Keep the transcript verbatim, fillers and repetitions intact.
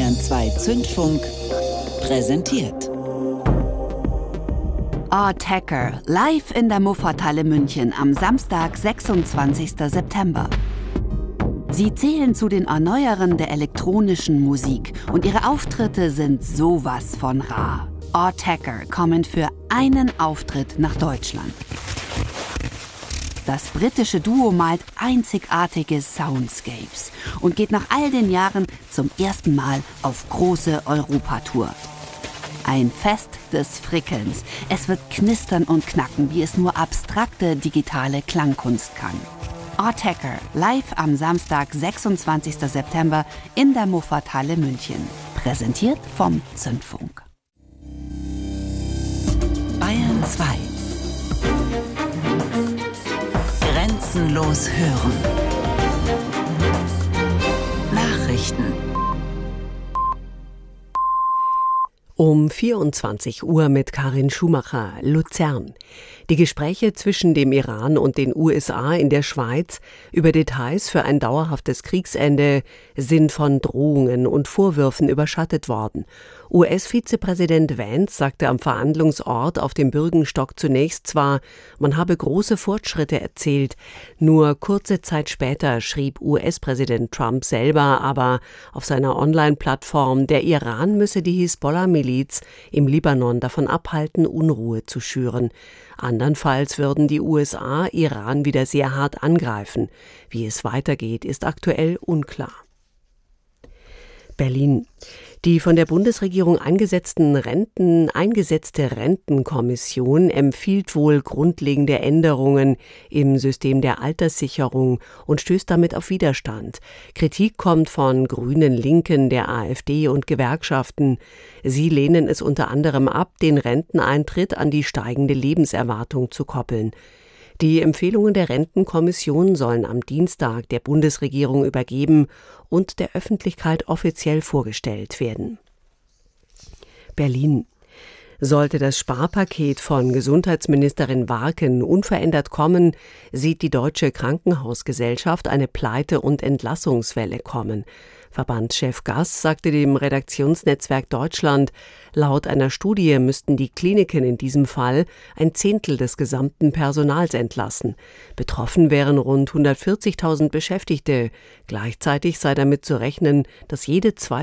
Bayern zwei Zündfunk präsentiert. Attacker, live in der Muffathalle München am Samstag, sechsundzwanzigsten September. Sie zählen zu den Erneuerern der elektronischen Musik und ihre Auftritte sind sowas von rar. Attacker kommen für einen Auftritt nach Deutschland. Das britische Duo malt einzigartige Soundscapes und geht nach all den Jahren zum ersten Mal auf große Europatour. Ein Fest des Frickelns. Es wird knistern und knacken, wie es nur abstrakte digitale Klangkunst kann. Attacker, live am Samstag, sechsundzwanzigsten September in der Muffathalle München. Präsentiert vom Zündfunk. Bayern zwei. Grenzenlos hören. Nachrichten. Um vierundzwanzig Uhr mit Karin Schumacher, Luzern. Die Gespräche zwischen dem Iran und den U S A in der Schweiz über Details für ein dauerhaftes Kriegsende sind von Drohungen und Vorwürfen überschattet worden. U S-Vizepräsident Vance sagte am Verhandlungsort auf dem Bürgenstock zunächst zwar, man habe große Fortschritte erzielt, nur kurze Zeit später schrieb U S-Präsident Trump selber aber auf seiner Online-Plattform, der Iran müsse die Hisbollah-Miliz im Libanon davon abhalten, Unruhe zu schüren. Andernfalls würden die U S A Iran wieder sehr hart angreifen. Wie es weitergeht, ist aktuell unklar. Berlin. Die von der Bundesregierung eingesetzten Renten, eingesetzte Rentenkommission empfiehlt wohl grundlegende Änderungen im System der Alterssicherung und stößt damit auf Widerstand. Kritik kommt von Grünen, Linken, der AfD und Gewerkschaften. Sie lehnen es unter anderem ab, den Renteneintritt an die steigende Lebenserwartung zu koppeln. Die Empfehlungen der Rentenkommission sollen am Dienstag der Bundesregierung übergeben und der Öffentlichkeit offiziell vorgestellt werden. Berlin. Sollte das Sparpaket von Gesundheitsministerin Warken unverändert kommen, sieht die Deutsche Krankenhausgesellschaft eine Pleite- und Entlassungswelle kommen. Verbandschef Gass sagte dem Redaktionsnetzwerk Deutschland, laut einer Studie müssten die Kliniken in diesem Fall ein Zehntel des gesamten Personals entlassen. Betroffen wären rund hundertvierzigtausend Beschäftigte. Gleichzeitig sei damit zu rechnen, dass jede zweite